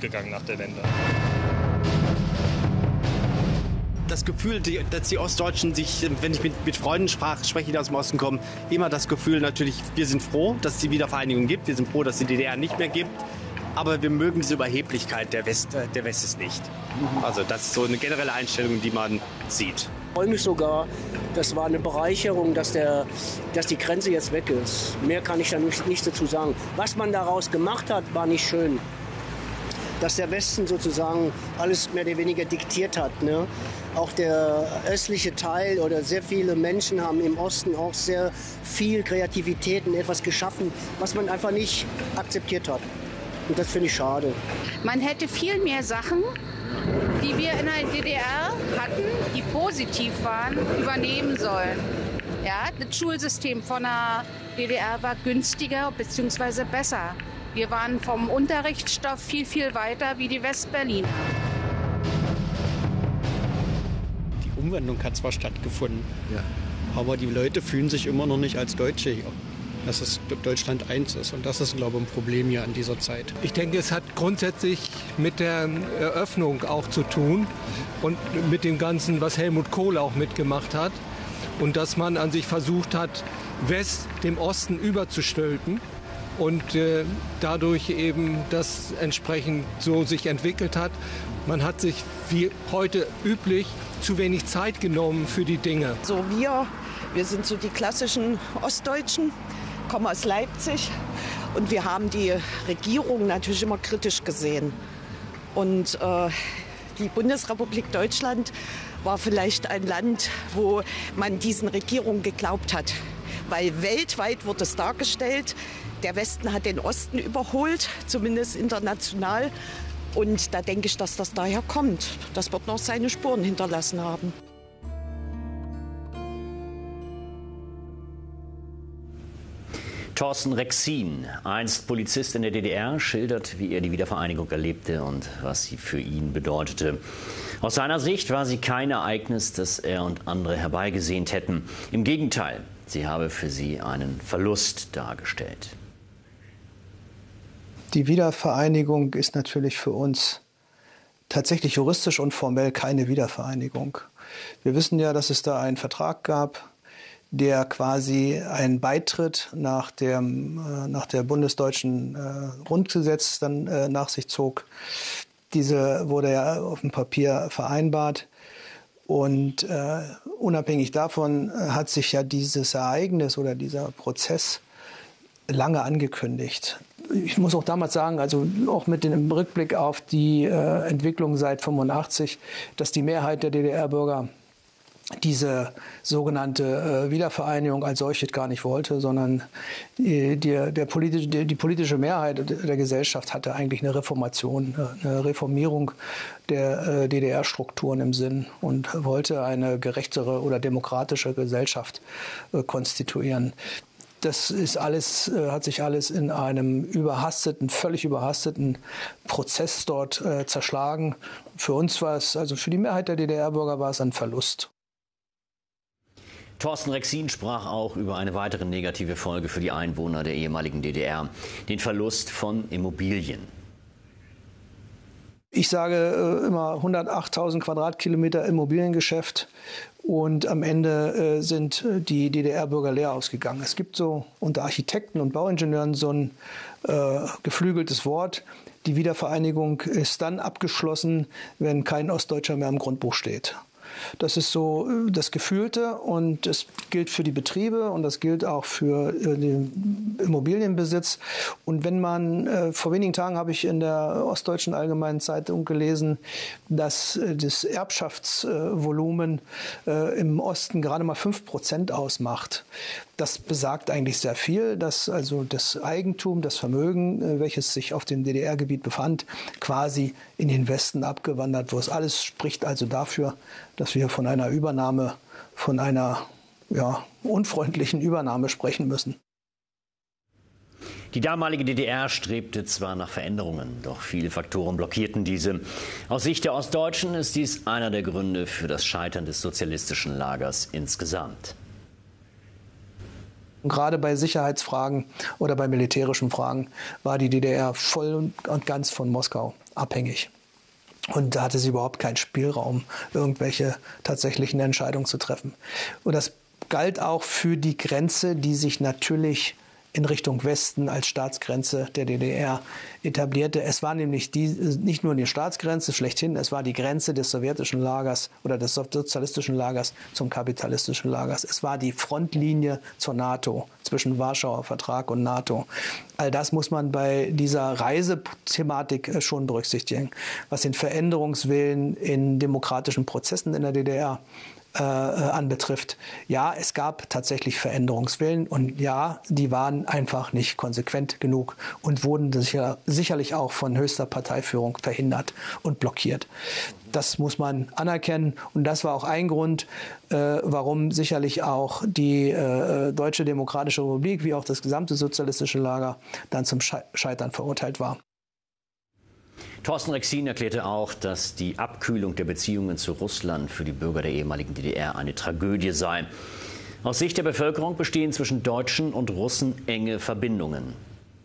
gegangen nach der Wende. Das Gefühl, dass die Ostdeutschen sich, wenn ich mit Freunden spreche, die aus dem Osten kommen, immer das Gefühl natürlich, wir sind froh, dass es die Wiedervereinigung gibt, wir sind froh, dass es die DDR nicht mehr gibt, aber wir mögen diese Überheblichkeit der Westes nicht. Also das ist so eine generelle Einstellung, die man sieht. Ich freue mich sogar, das war eine Bereicherung, dass die Grenze jetzt weg ist. Mehr kann ich da nicht dazu sagen. Was man daraus gemacht hat, war nicht schön. Dass der Westen sozusagen alles mehr oder weniger diktiert hat. Ne? Auch der östliche Teil oder sehr viele Menschen haben im Osten auch sehr viel Kreativität und etwas geschaffen, was man einfach nicht akzeptiert hat. Und das finde ich schade. Man hätte viel mehr Sachen, die wir in der DDR hatten, die positiv waren, übernehmen sollen. Ja, das Schulsystem von der DDR war günstiger bzw. besser. Wir waren vom Unterrichtsstoff viel, viel weiter wie die Westberliner. Die Umwandlung hat zwar stattgefunden, ja, aber die Leute fühlen sich immer noch nicht als Deutsche hier. Dass es Deutschland eins ist. Und das ist, glaube ich, ein Problem hier an dieser Zeit. Ich denke, es hat grundsätzlich mit der Eröffnung auch zu tun und mit dem Ganzen, was Helmut Kohl auch mitgemacht hat. Und dass man an sich versucht hat, West dem Osten überzustülpen und dadurch eben das entsprechend so sich entwickelt hat. Man hat sich, wie heute üblich, zu wenig Zeit genommen für die Dinge. So wir sind so die klassischen Ostdeutschen, kommen aus Leipzig und wir haben die Regierung natürlich immer kritisch gesehen. Und die Bundesrepublik Deutschland war vielleicht ein Land, wo man diesen Regierungen geglaubt hat. Weil weltweit wird es dargestellt, der Westen hat den Osten überholt, zumindest international. Und da denke ich, dass das daher kommt. Das wird noch seine Spuren hinterlassen haben. Thorsten Rexin, einst Polizist in der DDR, schildert, wie er die Wiedervereinigung erlebte und was sie für ihn bedeutete. Aus seiner Sicht war sie kein Ereignis, das er und andere herbeigesehnt hätten. Im Gegenteil, sie habe für sie einen Verlust dargestellt. Die Wiedervereinigung ist natürlich für uns tatsächlich juristisch und formell keine Wiedervereinigung. Wir wissen ja, dass es da einen Vertrag gab, der quasi einen Beitritt nach der bundesdeutschen Grundgesetz dann nach sich zog. Diese wurde ja auf dem Papier vereinbart. Und unabhängig davon hat sich ja dieses Ereignis oder dieser Prozess lange angekündigt. Ich muss auch damals sagen, also auch mit dem Rückblick auf die Entwicklung seit 1985, dass die Mehrheit der DDR-Bürger diese sogenannte Wiedervereinigung als solche gar nicht wollte, sondern die politische Mehrheit der Gesellschaft hatte eigentlich eine Reformation, eine Reformierung der DDR-Strukturen im Sinn und wollte eine gerechtere oder demokratische Gesellschaft konstituieren. Das ist alles, hat sich alles in einem völlig überhasteten Prozess dort zerschlagen. Für uns war es, also für die Mehrheit der DDR-Bürger war es ein Verlust. Thorsten Rexin sprach auch über eine weitere negative Folge für die Einwohner der ehemaligen DDR, den Verlust von Immobilien. Ich sage immer 108.000 Quadratkilometer Immobiliengeschäft und am Ende sind die DDR-Bürger leer ausgegangen. Es gibt so unter Architekten und Bauingenieuren so ein geflügeltes Wort. Die Wiedervereinigung ist dann abgeschlossen, wenn kein Ostdeutscher mehr im Grundbuch steht. Das ist so das Gefühlte und das gilt für die Betriebe und das gilt auch für den Immobilienbesitz. Und wenn man, vor wenigen Tagen habe ich in der Ostdeutschen Allgemeinen Zeitung gelesen, dass das Erbschaftsvolumen im Osten gerade mal 5% ausmacht. Das besagt eigentlich sehr viel, dass also das Eigentum, das Vermögen, welches sich auf dem DDR-Gebiet befand, quasi in den Westen abgewandert wurde. Alles spricht also dafür, dass wir von einer Übernahme, von einer unfreundlichen Übernahme sprechen müssen. Die damalige DDR strebte zwar nach Veränderungen, doch viele Faktoren blockierten diese. Aus Sicht der Ostdeutschen ist dies einer der Gründe für das Scheitern des sozialistischen Lagers insgesamt. Gerade bei Sicherheitsfragen oder bei militärischen Fragen war die DDR voll und ganz von Moskau abhängig. Und da hatte sie überhaupt keinen Spielraum, irgendwelche tatsächlichen Entscheidungen zu treffen. Und das galt auch für die Grenze, die sich natürlich in Richtung Westen als Staatsgrenze der DDR etablierte. Es war nämlich nicht nur die Staatsgrenze schlechthin, es war die Grenze des sowjetischen Lagers oder des sozialistischen Lagers zum kapitalistischen Lagers. Es war die Frontlinie zur NATO, zwischen Warschauer Vertrag und NATO. All das muss man bei dieser Reisethematik schon berücksichtigen, was den Veränderungswillen in demokratischen Prozessen in der DDR anbetrifft. Ja, es gab tatsächlich Veränderungswillen und ja, die waren einfach nicht konsequent genug und wurden sicherlich auch von höchster Parteiführung verhindert und blockiert. Das muss man anerkennen und das war auch ein Grund, warum sicherlich auch die Deutsche Demokratische Republik wie auch das gesamte sozialistische Lager dann zum Scheitern verurteilt war. Thorsten Rexin erklärte auch, dass die Abkühlung der Beziehungen zu Russland für die Bürger der ehemaligen DDR eine Tragödie sei. Aus Sicht der Bevölkerung bestehen zwischen Deutschen und Russen enge Verbindungen.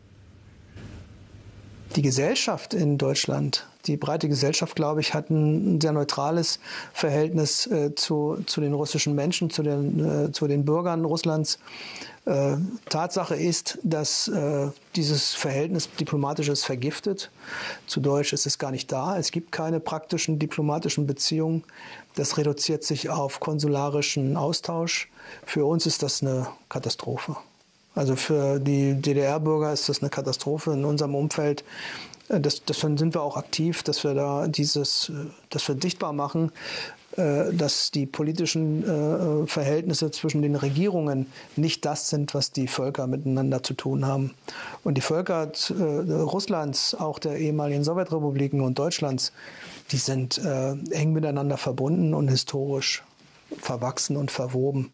Die Gesellschaft in Deutschland, die breite Gesellschaft, glaube ich, hat ein sehr neutrales Verhältnis zu den russischen Menschen, zu den Bürgern Russlands. Tatsache ist, dass dieses Verhältnis diplomatisches vergiftet. Zu Deutsch ist es gar nicht da. Es gibt keine praktischen diplomatischen Beziehungen. Das reduziert sich auf konsularischen Austausch. Für uns ist das eine Katastrophe. Also für die DDR-Bürger ist das eine Katastrophe in unserem Umfeld. Deswegen sind wir auch aktiv, dass wir da dass wir sichtbar machen, dass die politischen Verhältnisse zwischen den Regierungen nicht das sind, was die Völker miteinander zu tun haben. Und die Völker Russlands, auch der ehemaligen Sowjetrepubliken und Deutschlands, die sind eng miteinander verbunden und historisch verwachsen und verwoben.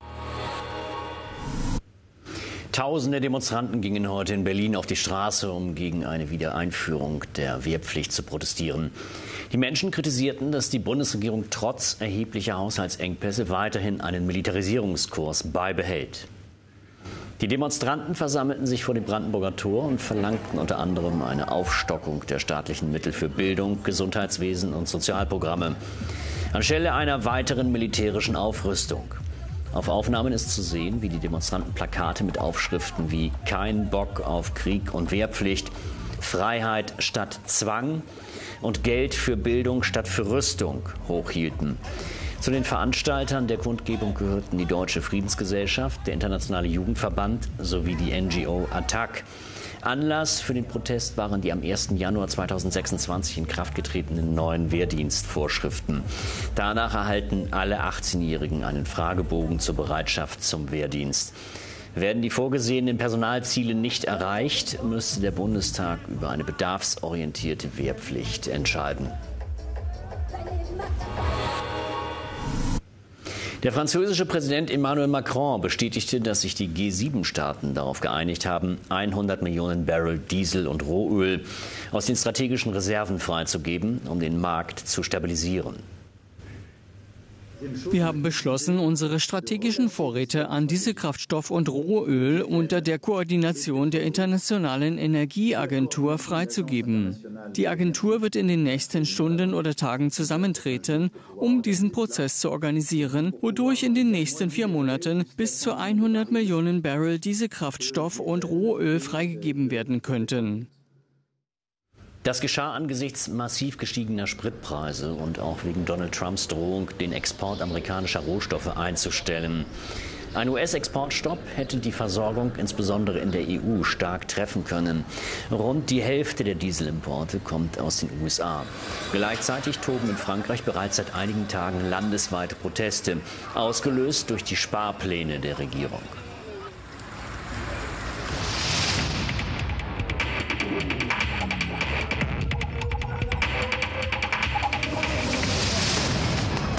Tausende Demonstranten gingen heute in Berlin auf die Straße, um gegen eine Wiedereinführung der Wehrpflicht zu protestieren. Die Menschen kritisierten, dass die Bundesregierung trotz erheblicher Haushaltsengpässe weiterhin einen Militarisierungskurs beibehält. Die Demonstranten versammelten sich vor dem Brandenburger Tor und verlangten unter anderem eine Aufstockung der staatlichen Mittel für Bildung, Gesundheitswesen und Sozialprogramme anstelle einer weiteren militärischen Aufrüstung. Auf Aufnahmen ist zu sehen, wie die Demonstranten Plakate mit Aufschriften wie „Kein Bock auf Krieg und Wehrpflicht", „Freiheit statt Zwang" und „Geld für Bildung statt für Rüstung" hochhielten. Zu den Veranstaltern der Kundgebung gehörten die Deutsche Friedensgesellschaft, der Internationale Jugendverband sowie die NGO ATTAC. Anlass für den Protest waren die am 1. Januar 2026 in Kraft getretenen neuen Wehrdienstvorschriften. Danach erhalten alle 18-Jährigen einen Fragebogen zur Bereitschaft zum Wehrdienst. Werden die vorgesehenen Personalziele nicht erreicht, müsste der Bundestag über eine bedarfsorientierte Wehrpflicht entscheiden. Der französische Präsident Emmanuel Macron bestätigte, dass sich die G7-Staaten darauf geeinigt haben, 100 Millionen Barrel Diesel und Rohöl aus den strategischen Reserven freizugeben, um den Markt zu stabilisieren. Wir haben beschlossen, unsere strategischen Vorräte an Dieselkraftstoff und Rohöl unter der Koordination der Internationalen Energieagentur freizugeben. Die Agentur wird in den nächsten Stunden oder Tagen zusammentreten, um diesen Prozess zu organisieren, wodurch in den nächsten 4 Monaten bis zu 100 Millionen Barrel Dieselkraftstoff und Rohöl freigegeben werden könnten. Das geschah angesichts massiv gestiegener Spritpreise und auch wegen Donald Trumps Drohung, den Export amerikanischer Rohstoffe einzustellen. Ein US-Exportstopp hätte die Versorgung insbesondere in der EU stark treffen können. Rund die Hälfte der Dieselimporte kommt aus den USA. Gleichzeitig toben in Frankreich bereits seit einigen Tagen landesweite Proteste, ausgelöst durch die Sparpläne der Regierung.